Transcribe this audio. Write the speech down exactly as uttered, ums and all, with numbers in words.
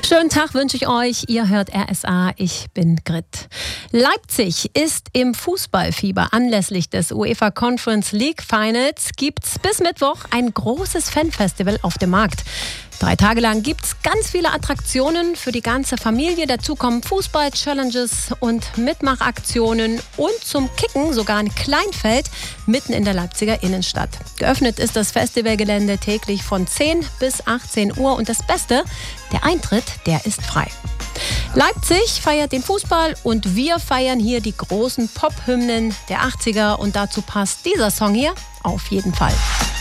Schönen Tag wünsche ich euch. Ihr hört R S A, ich bin Grit. Leipzig ist im Fußballfieber. Anlässlich des UEFA Conference League Finals gibt's bis Mittwoch ein großes Fanfestival auf dem Markt. Drei Tage lang gibt's ganz viele Attraktionen für die ganze Familie. Dazu kommen Fußball-Challenges und Mitmachaktionen und zum Kicken sogar ein Kleinfeld mitten in der Leipziger Innenstadt. Geöffnet ist das Festivalgelände täglich von zehn bis achtzehn Uhr und das Beste, der Eintritt, der ist frei. Leipzig feiert den Fußball und wir feiern hier die großen Pop-Hymnen der achtziger und dazu passt dieser Song hier auf jeden Fall.